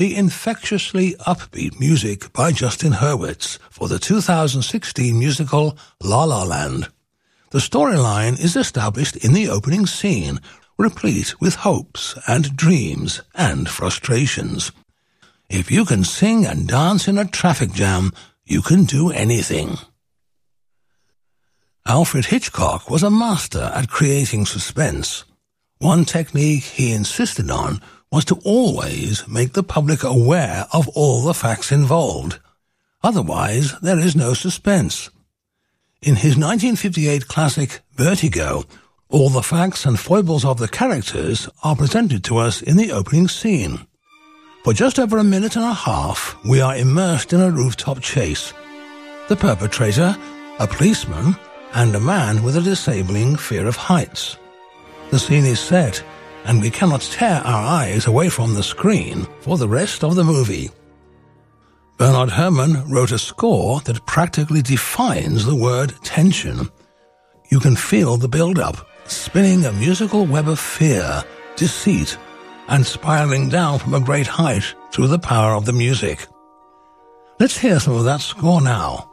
the infectiously upbeat music by Justin Hurwitz for the 2016 musical La La Land. The storyline is established in the opening scene, replete with hopes and dreams and frustrations. If you can sing and dance in a traffic jam, you can do anything. Alfred Hitchcock was a master at creating suspense. One technique he insisted on was to always make the public aware of all the facts involved. Otherwise, there is no suspense. In his 1958 classic Vertigo, all the facts and foibles of the characters are presented to us in the opening scene. For just over a minute and a half, we are immersed in a rooftop chase. The perpetrator, a policeman, and a man with a disabling fear of heights. The scene is set, and we cannot tear our eyes away from the screen for the rest of the movie. Bernard Herrmann wrote a score that practically defines the word tension. You can feel the build-up, spinning a musical web of fear, deceit, and spiraling down from a great height through the power of the music. Let's hear some of that score now.